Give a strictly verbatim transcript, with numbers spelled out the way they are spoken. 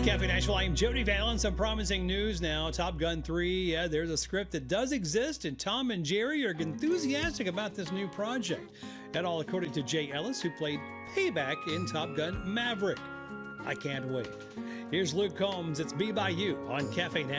Cafe Nashville, I'm Jody Valen. Some promising news now. Top Gun three, yeah, there's a script that does exist, and Tom and Jerry are enthusiastic about this new project. That all according to Jay Ellis, who played Payback in Top Gun Maverick. I can't wait. Here's Luke Combs. It's Be By You on Cafe Nashville.